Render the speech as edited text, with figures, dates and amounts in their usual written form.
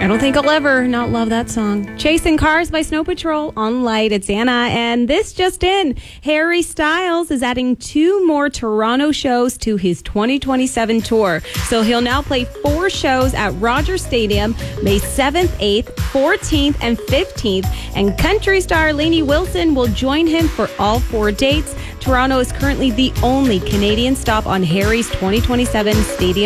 I don't think I'll ever not love that song. Chasing Cars by Snow Patrol on Light. It's Anna, and this just in. Harry Styles is adding 2 more Toronto shows to his 2027 tour. So he'll now play 4 shows at Rogers Stadium, May 7th, 8th, 14th, and 15th. And country star Lainey Wilson will join him for all 4 dates. Toronto is currently the only Canadian stop on Harry's 2027 stadium